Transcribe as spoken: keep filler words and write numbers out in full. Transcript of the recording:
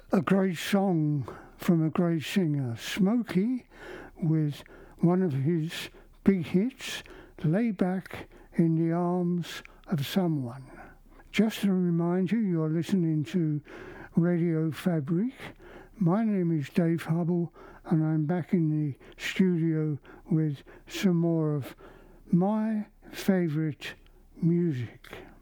a great song from a great singer, Smokey, with one of his big hits, Lay Back in the Arms of Someone. Just to remind you, you're listening to Radio Fabric. My name is Dave Hubble, and I'm back in the studio with some more of my favourite music.